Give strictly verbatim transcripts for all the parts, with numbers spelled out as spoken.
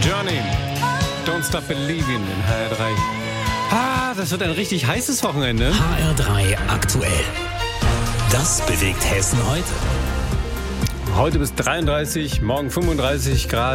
Journey, Don't Stop Believing in H R drei. Ah, das wird ein richtig heißes Wochenende. H R drei aktuell. Das bewegt Hessen heute. Heute bis dreiunddreißig, morgen fünfunddreißig Grad.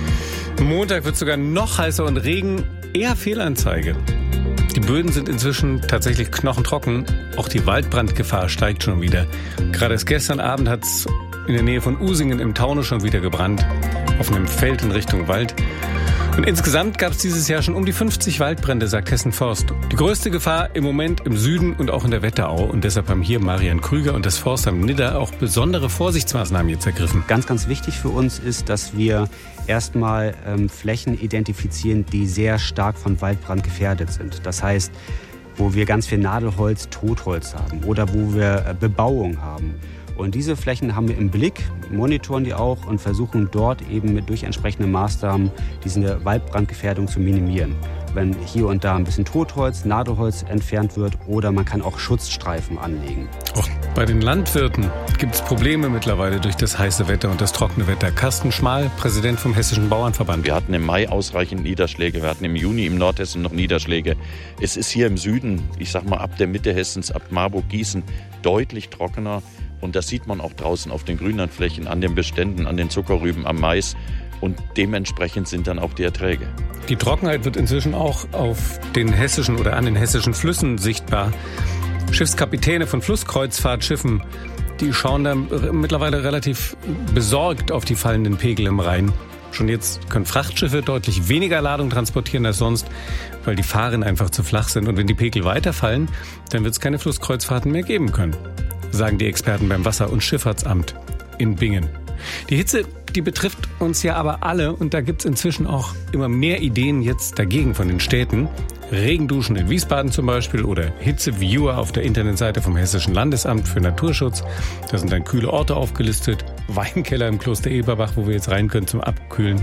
Montag wird es sogar noch heißer und Regen eher Fehlanzeige. Die Böden sind inzwischen tatsächlich knochentrocken. Auch die Waldbrandgefahr steigt schon wieder. Gerade erst gestern Abend hat es in der Nähe von Usingen im Taunus schon wieder gebrannt. Auf einem Feld in Richtung Wald. Und insgesamt gab es dieses Jahr schon um die fünfzig Waldbrände, sagt Hessen Forst. Die größte Gefahr im Moment im Süden und auch in der Wetterau. Und deshalb haben hier Marian Krüger und das Forstamt Nidda auch besondere Vorsichtsmaßnahmen jetzt ergriffen. Ganz, ganz wichtig für uns ist, dass wir erstmal ähm, Flächen identifizieren, die sehr stark von Waldbrand gefährdet sind. Das heißt, wo wir ganz viel Nadelholz, Totholz haben oder wo wir äh, Bebauung haben. Und diese Flächen haben wir im Blick, monitoren die auch und versuchen dort eben mit durch entsprechende Maßnahmen diese Waldbrandgefährdung zu minimieren. Wenn hier und da ein bisschen Totholz, Nadelholz entfernt wird oder man kann auch Schutzstreifen anlegen. Auch bei den Landwirten gibt es Probleme mittlerweile durch das heiße Wetter und das trockene Wetter. Carsten Schmal, Präsident vom Hessischen Bauernverband. Wir hatten im Mai ausreichend Niederschläge, wir hatten im Juni im Nordhessen noch Niederschläge. Es ist hier im Süden, ich sag mal ab der Mitte Hessens, ab Marburg, Gießen, deutlich trockener. Und das sieht man auch draußen auf den Grünlandflächen, an den Beständen, an den Zuckerrüben, am Mais. Und dementsprechend sind dann auch die Erträge. Die Trockenheit wird inzwischen auch auf den hessischen oder an den hessischen Flüssen sichtbar. Schiffskapitäne von Flusskreuzfahrtschiffen, die schauen da mittlerweile relativ besorgt auf die fallenden Pegel im Rhein. Schon jetzt können Frachtschiffe deutlich weniger Ladung transportieren als sonst, weil die Fahren einfach zu flach sind. Und wenn die Pegel weiterfallen, dann wird es keine Flusskreuzfahrten mehr geben können, sagen die Experten beim Wasser- und Schifffahrtsamt in Bingen. Die Hitze, die betrifft uns ja aber alle und da gibt es inzwischen auch immer mehr Ideen jetzt dagegen von den Städten. Regenduschen in Wiesbaden zum Beispiel oder Hitzeviewer auf der Internetseite vom Hessischen Landesamt für Naturschutz. Da sind dann kühle Orte aufgelistet. Weinkeller im Kloster Eberbach, wo wir jetzt rein können zum Abkühlen.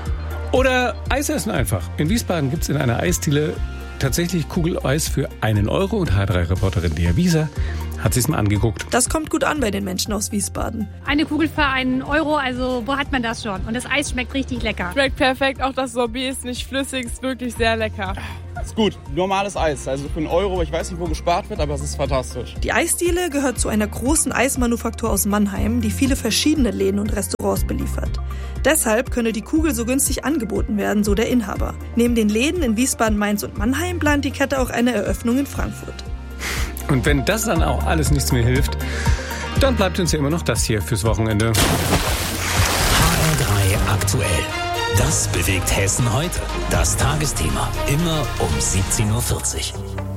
Oder Eis essen einfach. In Wiesbaden gibt es in einer Eisdiele tatsächlich Kugeleis für einen Euro und H R drei Reporterin Lea Wieser hat sich's mal angeguckt. Das kommt gut an bei den Menschen aus Wiesbaden. Eine Kugel für einen Euro, also wo hat man das schon? Und das Eis schmeckt richtig lecker. Schmeckt perfekt, auch das Sorbet ist nicht flüssig, ist wirklich sehr lecker. Ist gut, normales Eis, also für einen Euro, ich weiß nicht, wo gespart wird, aber es ist fantastisch. Die Eisdiele gehört zu einer großen Eismanufaktur aus Mannheim, die viele verschiedene Läden und Restaurants beliefert. Deshalb könne die Kugel so günstig angeboten werden, so der Inhaber. Neben den Läden in Wiesbaden, Mainz und Mannheim plant die Kette auch eine Eröffnung in Frankfurt. Und wenn das dann auch alles nichts mehr hilft, dann bleibt uns ja immer noch das hier fürs Wochenende. H R drei aktuell. Das bewegt Hessen heute. Das Tagesthema. Immer um siebzehn Uhr vierzig.